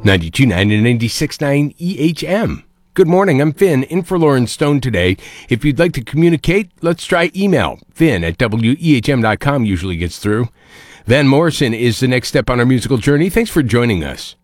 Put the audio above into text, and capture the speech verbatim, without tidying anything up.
ninety-two point nine and ninety-six point nine E H M. Good morning, I'm Finn, in for Lauren Stone today. If you'd like to communicate, let's try email. Finn at W E H M dot com usually gets through. Van Morrison is the next step on our musical journey. Thanks for joining us.